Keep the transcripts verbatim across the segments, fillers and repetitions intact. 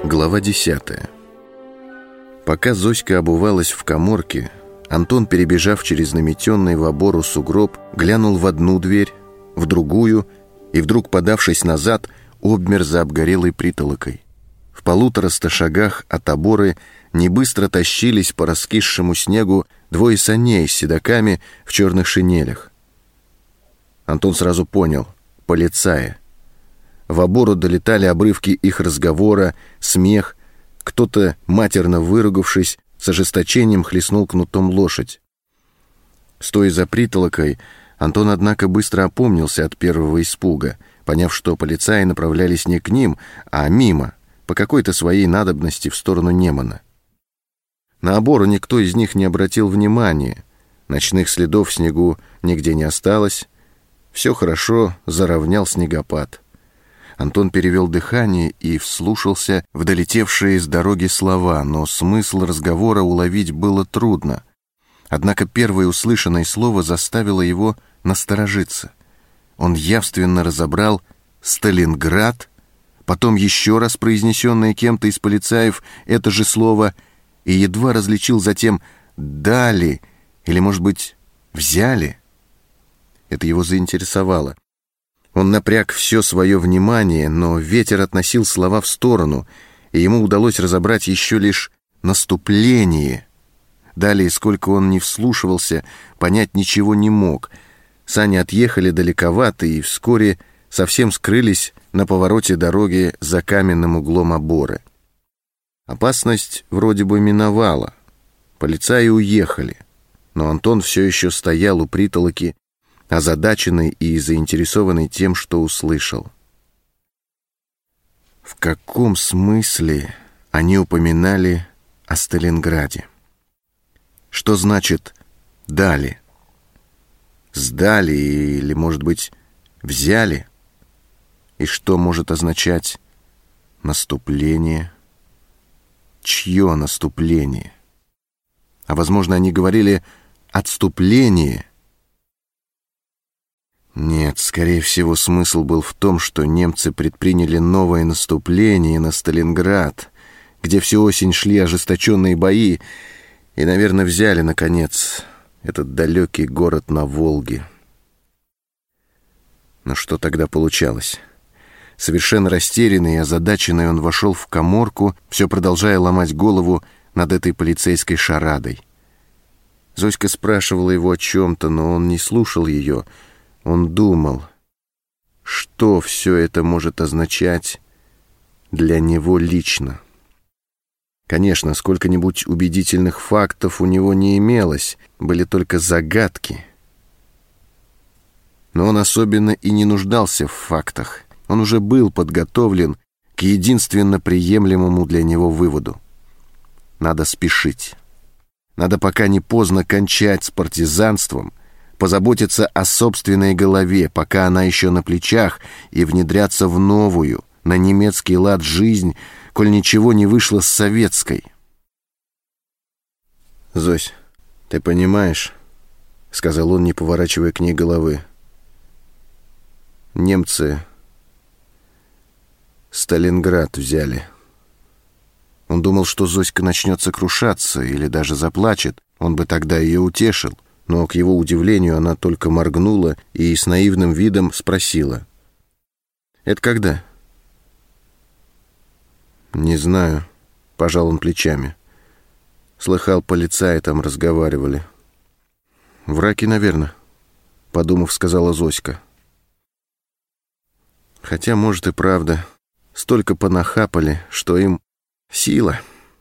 Глава десятая. Пока Зоська обувалась в каморке, Антон, перебежав через наметенный в обору сугроб, глянул в одну дверь, в другую и, вдруг подавшись назад, обмер за обгорелой притолокой. В полутораста шагах от оборы небыстро тащились по раскисшему снегу двое саней с седоками в черных шинелях. Антон сразу понял — полицаи. В обору долетали обрывки их разговора, смех. Кто-то, матерно выругавшись, с ожесточением хлестнул кнутом лошадь. Стоя за притолокой, Антон, однако, быстро опомнился от первого испуга, поняв, что полицаи направлялись не к ним, а мимо, по какой-то своей надобности в сторону Немана. На обору никто из них не обратил внимания. Ночных следов в снегу нигде не осталось. Все хорошо заровнял снегопад. Антон перевел дыхание и вслушался в долетевшие с дороги слова, но смысл разговора уловить было трудно. Однако первое услышанное слово заставило его насторожиться. Он явственно разобрал «Сталинград», потом еще раз произнесенное кем-то из полицаев это же слово, и едва различил затем «дали» или, может быть, «взяли». Это его заинтересовало. Он напряг все свое внимание, но ветер относил слова в сторону, и ему удалось разобрать еще лишь «наступление». Далее, сколько он ни вслушивался, понять ничего не мог. Сани отъехали далековато и вскоре совсем скрылись на повороте дороги за каменным углом оборы. Опасность вроде бы миновала. Полицаи уехали, но Антон все еще стоял у притолоки, озадаченный и заинтересованный тем, что услышал. В каком смысле они упоминали о Сталинграде? Что значит «дали»? Сдали или, может быть, взяли? И что может означать наступление? Чье наступление? А, возможно, они говорили «отступление». Нет, скорее всего, смысл был в том, что немцы предприняли новое наступление на Сталинград, где всю осень шли ожесточенные бои, и, наверное, взяли, наконец, этот далекий город на Волге. Но что тогда получалось? Совершенно растерянный и озадаченный он вошел в каморку, все продолжая ломать голову над этой полицейской шарадой. Зоська спрашивала его о чем-то, но он не слушал ее. Он думал, что все это может означать для него лично. Конечно, сколько-нибудь убедительных фактов у него не имелось, были только загадки. Но он особенно и не нуждался в фактах. Он уже был подготовлен к единственно приемлемому для него выводу. Надо спешить. Надо, пока не поздно, кончать с партизанством, позаботиться о собственной голове, пока она еще на плечах, и внедряться в новую, на немецкий лад жизнь, коль ничего не вышло с советской. «Зось, ты понимаешь, — сказал он, не поворачивая к ней головы, — немцы Сталинград взяли». Он думал, что Зоська начнет сокрушаться или даже заплачет, он бы тогда ее утешил. Но, к его удивлению, она только моргнула и с наивным видом спросила: «Это когда?» «Не знаю», — пожал он плечами. «Слыхал, полицаи там разговаривали». «Враки, наверное», — подумав, сказала Зоська. «Хотя, может, и правда. Столько понахапали, что им сила».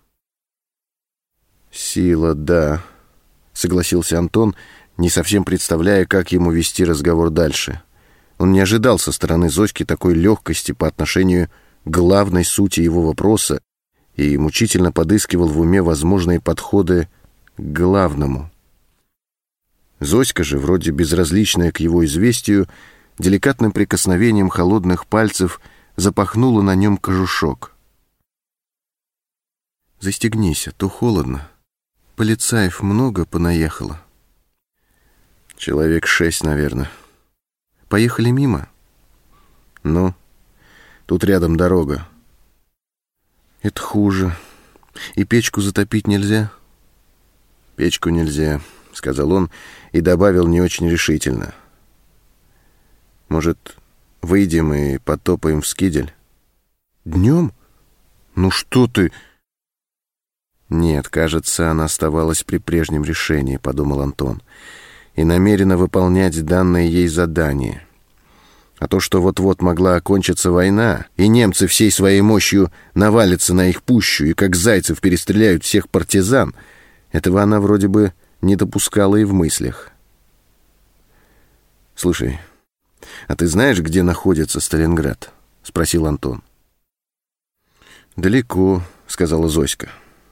«Сила, да», — согласился Антон, не совсем представляя, как ему вести разговор дальше. Он не ожидал со стороны Зоськи такой легкости по отношению к главной сути его вопроса и мучительно подыскивал в уме возможные подходы к главному. Зоська же, вроде безразличная к его известию, деликатным прикосновением холодных пальцев запахнула на нем кожушок. «Застегнись, а то холодно. Полицаев много понаехало?» «Человек шесть, наверное. Поехали мимо?» «Ну, тут рядом дорога. Это хуже. И печку затопить нельзя? Печку нельзя, сказал он и добавил не очень решительно. Может, выйдем и потопаем в Скидель? Днем? Ну что ты... Нет, кажется, она оставалась при прежнем решении, подумал Антон, и намерена выполнять данное ей задание. А то, что вот-вот могла окончиться война, и немцы всей своей мощью навалятся на их пущу и как зайцев перестреляют всех партизан, этого она вроде бы не допускала и в мыслях. «Слушай, а ты знаешь, где находится Сталинград?» — спросил Антон. «Далеко», — сказала Зоська.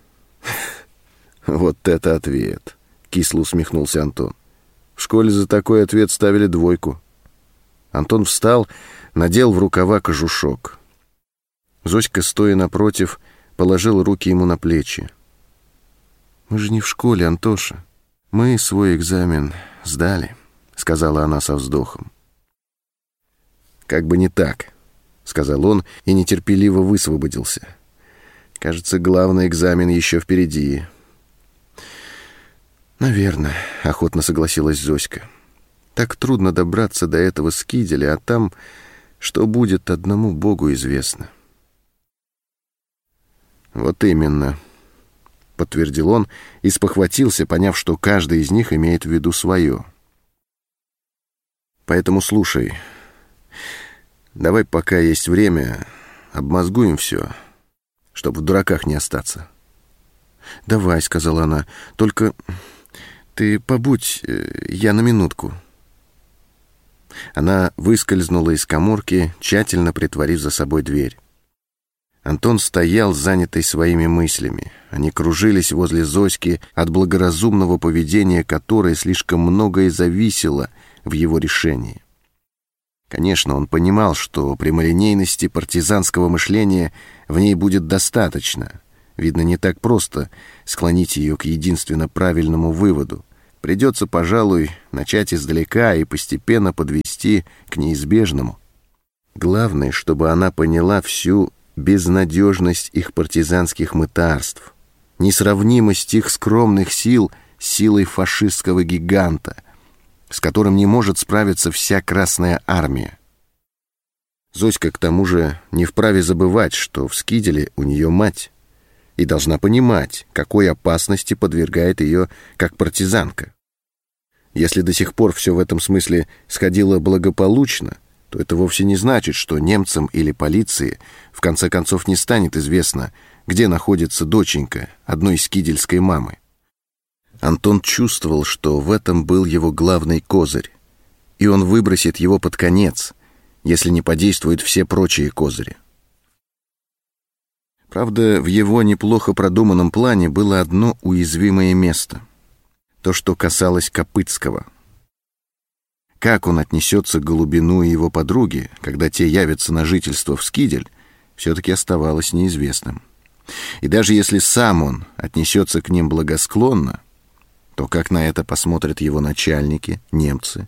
«Вот это ответ!» — кисло усмехнулся Антон. «В школе за такой ответ ставили двойку». Антон встал, надел в рукава кожушок. Зоська, стоя напротив, положила руки ему на плечи. «Мы же не в школе, Антоша. Мы свой экзамен сдали», — сказала она со вздохом. «Как бы не так», — сказал он и нетерпеливо высвободился. «Кажется, главный экзамен еще впереди». «Наверное», — охотно согласилась Зоська. «Так трудно добраться до этого Скиделя, а там, что будет, одному Богу известно». «Вот именно», — подтвердил он и спохватился, поняв, что каждый из них имеет в виду свое. «Поэтому слушай, давай, пока есть время, обмозгуем все, чтобы в дураках не остаться». «Давай», — сказала она, — «только ты побудь, я на минутку». Она выскользнула из каморки, тщательно притворив за собой дверь. Антон стоял, занятый своими мыслями. Они кружились возле Зоськи, от благоразумного поведения которой слишком многое зависело в его решении. Конечно, он понимал, что прямолинейности партизанского мышления в ней будет достаточно. Видно, не так просто склонить ее к единственно правильному выводу. Придется, пожалуй, начать издалека и постепенно подвести к неизбежному. Главное, чтобы она поняла всю безнадежность их партизанских мытарств, несравнимость их скромных сил с силой фашистского гиганта, с которым не может справиться вся Красная Армия. Зоська, к тому же, не вправе забывать, что в Скиделе у нее мать, и должна понимать, какой опасности подвергает ее как партизанка. Если до сих пор все в этом смысле сходило благополучно, то это вовсе не значит, что немцам или полиции в конце концов не станет известно, где находится доченька одной скидельской мамы. Антон чувствовал, что в этом был его главный козырь, и он выбросит его под конец, если не подействуют все прочие козыри. Правда, в его неплохо продуманном плане было одно уязвимое место. То, что касалось Копытского. Как он отнесется к Голубину и его подруге, когда те явятся на жительство в Скидель, все-таки оставалось неизвестным. И даже если сам он отнесется к ним благосклонно, то как на это посмотрят его начальники, немцы?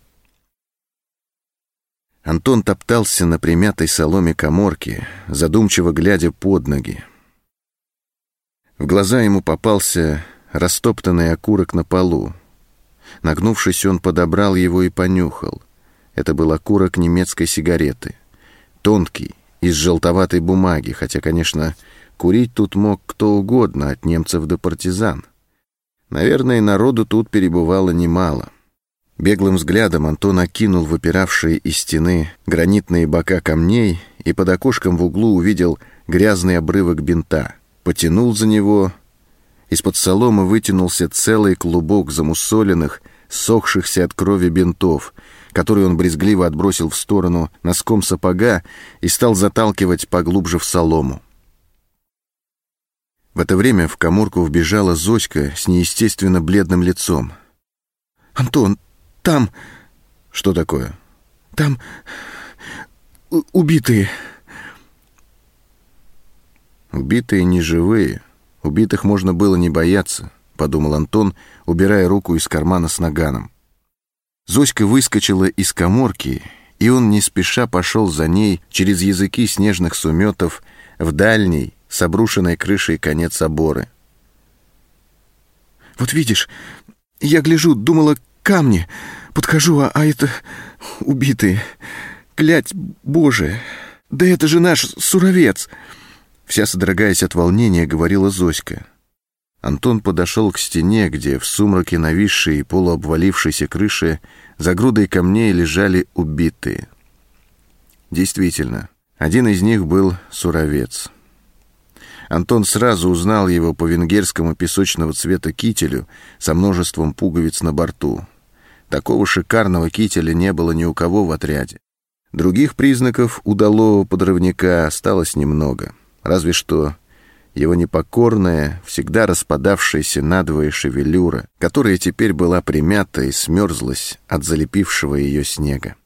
Антон топтался на примятой соломе каморки, задумчиво глядя под ноги. В глаза ему попался растоптанный окурок на полу. Нагнувшись, он подобрал его и понюхал. Это был окурок немецкой сигареты. Тонкий, из желтоватой бумаги, хотя, конечно, курить тут мог кто угодно, от немцев до партизан. Наверное, народу тут перебывало немало. Беглым взглядом Антон окинул выпиравшие из стены гранитные бока камней и под окошком в углу увидел грязный обрывок бинта. Потянул за него. Из-под соломы вытянулся целый клубок замусоленных, сохшихся от крови бинтов, который он брезгливо отбросил в сторону носком сапога и стал заталкивать поглубже в солому. В это время в каморку вбежала Зоська с неестественно бледным лицом. «Антон, там...» «Что такое?» «Там... убитые...» «Убитые не живые. Убитых можно было не бояться», — подумал Антон, убирая руку из кармана с наганом. Зоська выскочила из каморки, и он не спеша пошел за ней через языки снежных суметов в дальний, с обрушенной крышей конец оборы. «Вот видишь, я гляжу, думала, камни. Подхожу, а, а это убитые. Клять Божия! Да это же наш Суровец!» Вся содрогаясь от волнения, говорила Зоська. Антон подошел к стене, где в сумраке нависшей и полуобвалившейся крыши за грудой камней лежали убитые. Действительно, один из них был Суровец. Антон сразу узнал его по венгерскому песочного цвета кителю со множеством пуговиц на борту. Такого шикарного кителя не было ни у кого в отряде. Других признаков удалого подрывника осталось немного, разве что его непокорная, всегда распадавшаяся надвое шевелюра, которая теперь была примята и смерзлась от залепившего ее снега.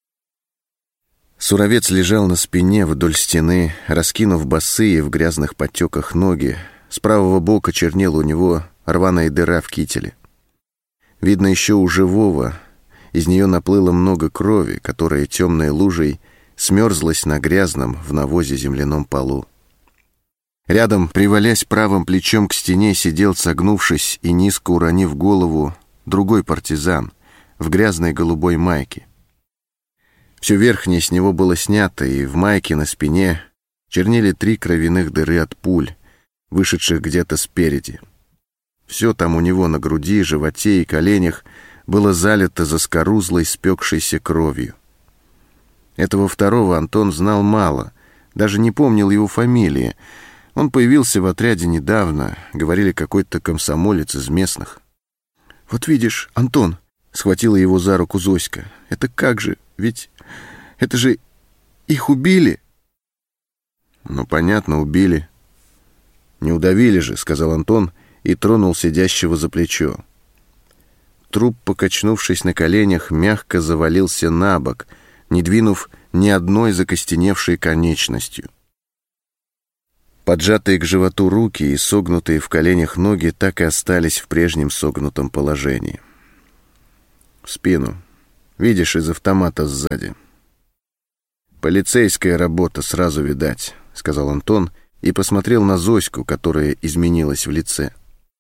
Суровец лежал на спине вдоль стены, раскинув босые в грязных подтеках ноги. С правого бока чернела у него рваная дыра в кителе. Видно, еще у живого из нее наплыло много крови, которая темной лужей смерзлась на грязном в навозе земляном полу. Рядом, привалясь правым плечом к стене, сидел, согнувшись и низко уронив голову, другой партизан в грязной голубой майке. Все верхнее с него было снято, и в майке на спине чернели три кровяных дыры от пуль, вышедших где-то спереди. Все там у него на груди, животе и коленях было залито заскорузлой, спекшейся кровью. Этого второго Антон знал мало, даже не помнил его фамилии. Он появился в отряде недавно, говорили, какой-то комсомолец из местных. «Вот видишь, Антон», — схватила его за руку Зоська, — «это как же, ведь это же их убили». «Ну, понятно, убили. Не удавили же», — сказал Антон и тронул сидящего за плечо. Труп, покачнувшись на коленях, мягко завалился на бок, не двинув ни одной закостеневшей конечностью. Поджатые к животу руки и согнутые в коленях ноги так и остались в прежнем согнутом положении. В спину. Видишь, из автомата сзади. «Полицейская работа, сразу видать», — сказал Антон и посмотрел на Зоську, которая изменилась в лице.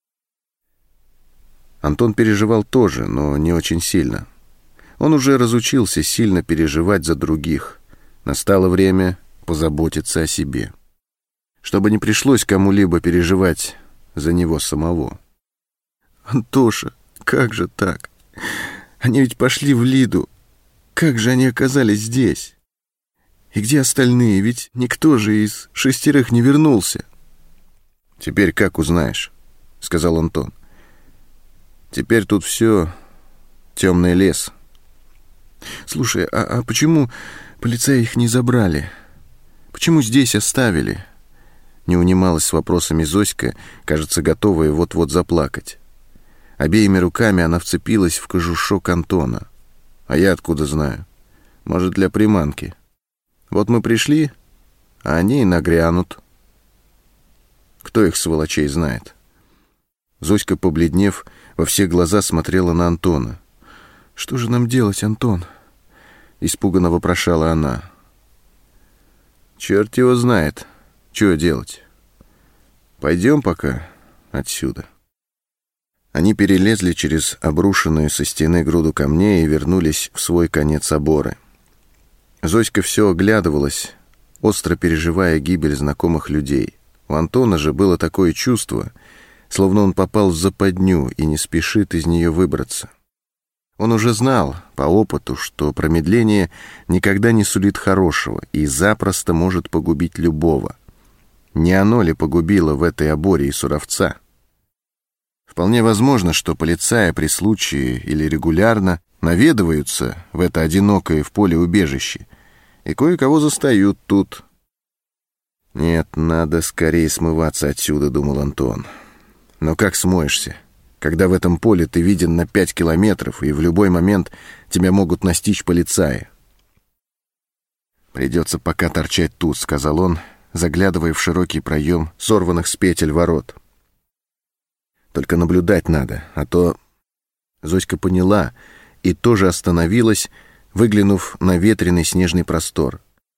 Антон переживал тоже, но не очень сильно. Он уже разучился сильно переживать за других. Настало время позаботиться о себе, чтобы не пришлось кому-либо переживать за него самого. «Антоша, как же так? Они ведь пошли в Лиду. Как же они оказались здесь? И где остальные? Ведь никто же из шестерых не вернулся». «Теперь как узнаешь?» — сказал Антон. «Теперь тут все темный лес». «Слушай, а, а почему полицаи их не забрали? Почему здесь оставили?» Не унималась с вопросами Зоська, кажется, готовая вот-вот заплакать. Обеими руками она вцепилась в кожушок Антона. «А я откуда знаю? Может, для приманки. Вот мы пришли, а они и нагрянут. Кто их, сволочей, знает?» Зоська, побледнев, во все глаза смотрела на Антона. «Что же нам делать, Антон?» — испуганно вопрошала она. «Черт его знает, что делать. Пойдем пока отсюда». Они перелезли через обрушенную со стены груду камней и вернулись в свой конец оборы. Зоська все оглядывалась, остро переживая гибель знакомых людей. У Антона же было такое чувство, словно он попал в западню и не спешит из нее выбраться. Он уже знал по опыту, что промедление никогда не сулит хорошего и запросто может погубить любого. Не оно ли погубило в этой оборе и Суровца? Вполне возможно, что полицаи при случае или регулярно наведываются в это одинокое в поле убежище и кое-кого застают тут. «Нет, надо скорее смываться отсюда», — думал Антон. «Но как смоешься, когда в этом поле ты виден на пять километров, и в любой момент тебя могут настичь полицаи?» «Придется пока торчать тут», — сказал он, заглядывая в широкий проем сорванных с петель ворот. «Только наблюдать надо, а то...» Зоська поняла и тоже остановилась, выглянув на ветреный снежный простор.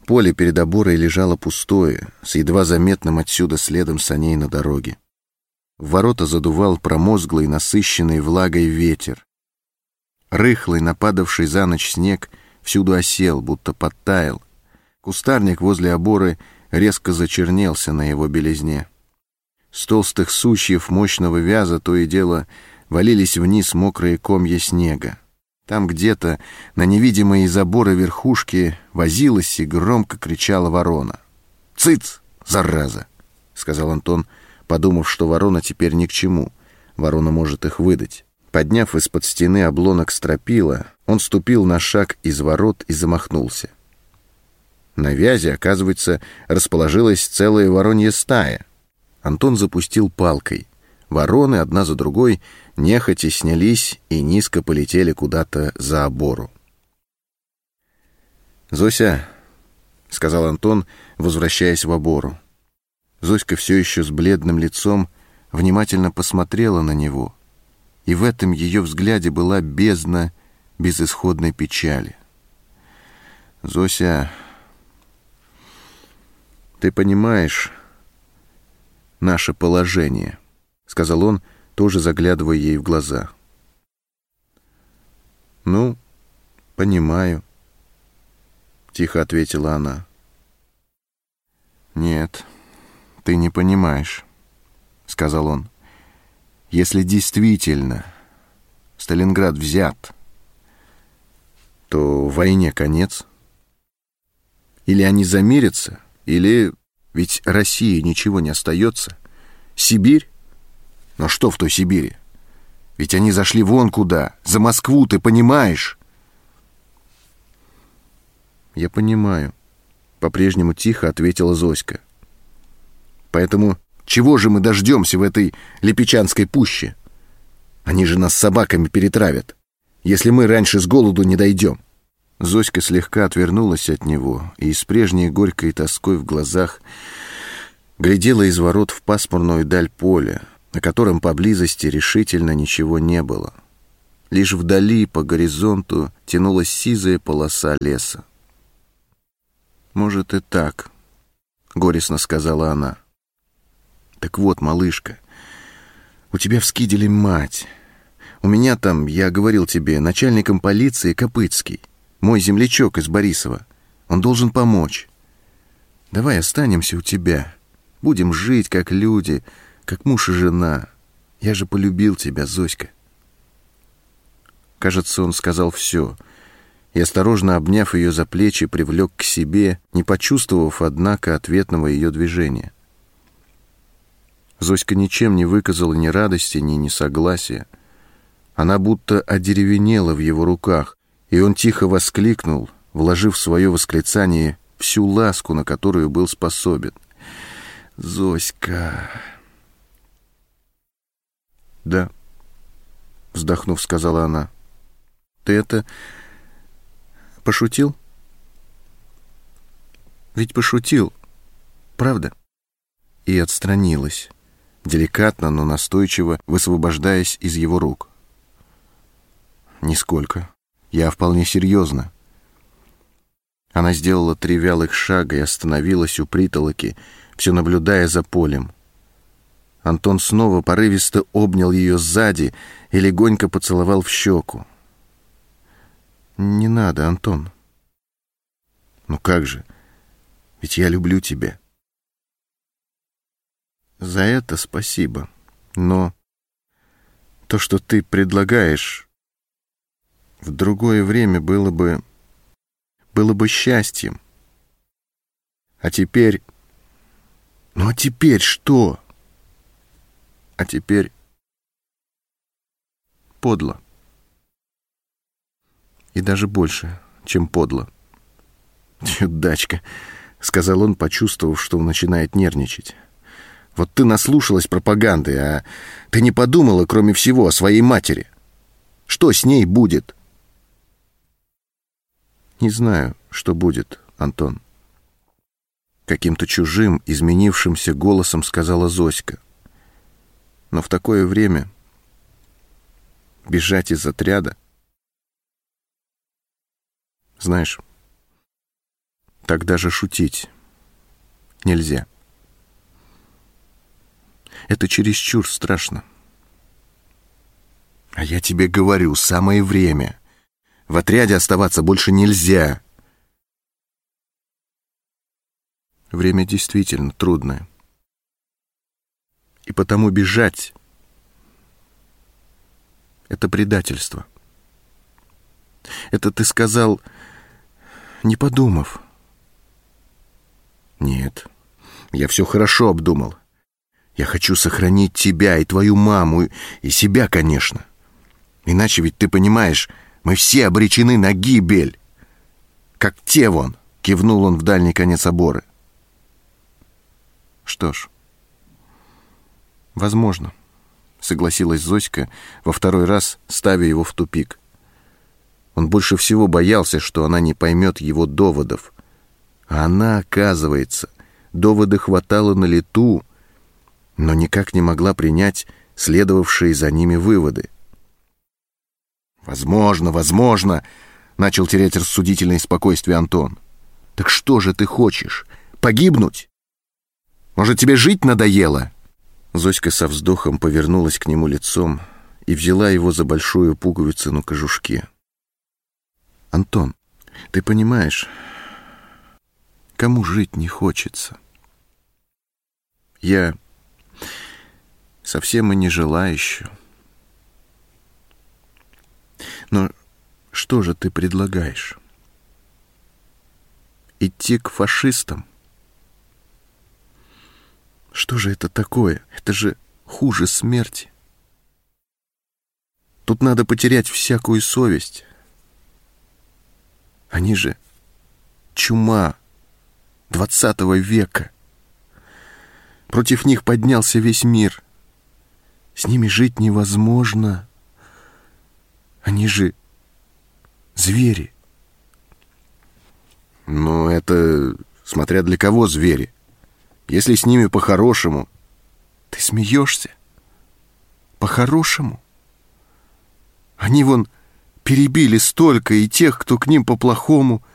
поле перед оборой лежало пустое, с едва заметным отсюда следом саней на дороге. В ворота задувал промозглый, насыщенный влагой ветер. Рыхлый, нападавший за ночь снег всюду осел, будто подтаял. Кустарник возле оборы резко зачернелся на его белизне. С толстых сучьев мощного вяза то и дело валились вниз мокрые комья снега. Там где-то на невидимой из забора верхушке возилась и громко кричала ворона. «Цыц, зараза!» — сказал Антон, подумав, что ворона теперь ни к чему. Ворона может их выдать. Подняв из-под стены облонок стропила, он ступил на шаг из ворот и замахнулся. На вязи, оказывается, расположилась целая воронья стая. Антон запустил палкой. Вороны одна за другой нехотя снялись и низко полетели куда-то за обору. «Зося», — сказал Антон, возвращаясь в обору. Зоська все еще с бледным лицом внимательно посмотрела на него, и в этом ее взгляде была бездна безысходной печали. «Зося, ты понимаешь наше положение», — сказал он, тоже заглядывая ей в глаза. «Ну, понимаю», — тихо ответила она. «Нет, ты не понимаешь», — сказал он. «Если действительно Сталинград взят, то войне конец. Или они замирятся, или... Ведь России ничего не остается. Сибирь? Но что в той Сибири? Ведь они зашли вон куда, за Москву, ты понимаешь?» «Я понимаю», — по-прежнему тихо ответила Зоська. «Поэтому чего же мы дождемся в этой Липичанской пуще? Они же нас собаками перетравят, если мы раньше с голоду не дойдем». Зоська слегка отвернулась от него и с прежней горькой тоской в глазах глядела из ворот в пасмурную даль поля, на котором поблизости решительно ничего не было. Лишь вдали по горизонту тянулась сизая полоса леса. «Может, и так», — горестно сказала она. «Так вот, малышка, у тебя в Скиделе мать. У меня там, я говорил тебе, начальником полиции Копыцкий. Мой землячок из Борисова. Он должен помочь. Давай останемся у тебя. Будем жить, как люди, как муж и жена. Я же полюбил тебя, Зоська». Кажется, он сказал все, и, осторожно обняв ее за плечи, привлек к себе, не почувствовав, однако, ответного ее движения. Зоська ничем не выказала ни радости, ни несогласия. Она будто одеревенела в его руках, и он тихо воскликнул, вложив в свое восклицание всю ласку, на которую был способен. «Зоська!» «Да», — вздохнув, сказала она. «Ты это... пошутил? Ведь пошутил, правда?» И отстранилась, деликатно, но настойчиво высвобождаясь из его рук. «Нисколько. Я вполне серьезно». Она сделала три вялых шага и остановилась у притолоки, все наблюдая за полем. Антон снова порывисто обнял ее сзади и легонько поцеловал в щеку. «Не надо, Антон». «Ну как же? Ведь я люблю тебя». «За это спасибо. Но то, что ты предлагаешь, в другое время было бы... было бы счастьем. А теперь... Ну а теперь что? А теперь... подло. И даже больше, чем подло». «Чудачка», — сказал он, почувствовав, что он начинает нервничать. «Вот ты наслушалась пропаганды, а ты не подумала, кроме всего, о своей матери. Что с ней будет?» «Не знаю, что будет, Антон», — каким-то чужим, изменившимся голосом сказала Зоська. «Но в такое время бежать из отряда... Знаешь, Так даже шутить нельзя. Это чересчур страшно. А я тебе говорю, самое время. В отряде оставаться больше нельзя. Время действительно трудное. И потому бежать — это предательство. Это ты сказал, не подумав. Нет, я все хорошо обдумал. Я хочу сохранить тебя и твою маму, и себя, конечно. Иначе ведь, ты понимаешь, мы все обречены на гибель. Как те вон, кивнул он в дальний конец оборы. Что ж, возможно, согласилась Зоська, во второй раз ставя его в тупик. Он больше всего боялся, что она не поймет его доводов. А она, оказывается, доводы хватала на лету, но никак не могла принять следовавшие за ними выводы. «Возможно, возможно», — начал терять рассудительное спокойствие Антон. «Так что же ты хочешь? Погибнуть? Может, тебе жить надоело?» Зоська со вздохом повернулась к нему лицом и взяла его за большую пуговицу на кожушке. «Антон, ты понимаешь, кому жить не хочется? Я совсем и не желаю еще. Но что же ты предлагаешь? Идти к фашистам? Что же это такое? Это же хуже смерти. Тут надо потерять всякую совесть. Они же чума двадцатого века. Против них поднялся весь мир. С ними жить невозможно. Они же звери. Ну, это смотря для кого звери. Если с ними по-хорошему... Ты смеешься? По-хорошему? Они вон перебили столько и тех, кто к ним по-плохому.